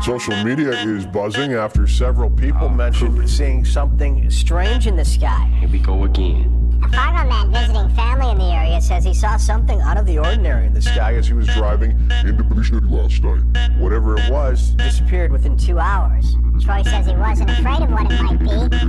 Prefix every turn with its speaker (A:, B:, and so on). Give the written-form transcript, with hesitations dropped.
A: Social media is buzzing after several people mentioned seeing something
B: strange in the sky.
C: Here we go again.
D: A Fargo man visiting family in the area says he saw something out of the ordinary in the sky
A: as he was driving into Bishop last night. Whatever it was,
B: disappeared within 2 hours.
D: Troy says he wasn't afraid of what it might be.